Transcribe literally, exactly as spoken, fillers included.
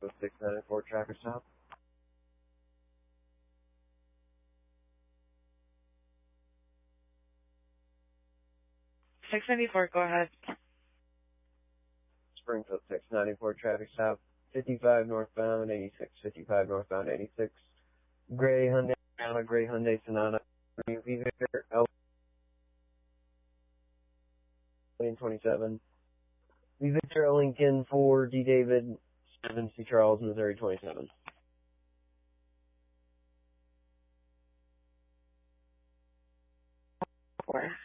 six ninety-four traffic stop. six ninety-four, go ahead. Springfield six ninety-four traffic stop. fifty-five northbound, eighty-six. fifty-five northbound, eighty-six. Gray Hyundai Sonata, Gray Hyundai Sonata. V Victor, L twenty-seven. V Victor, Lincoln, four D David, seven C Charles, Missouri twenty-seven. Four.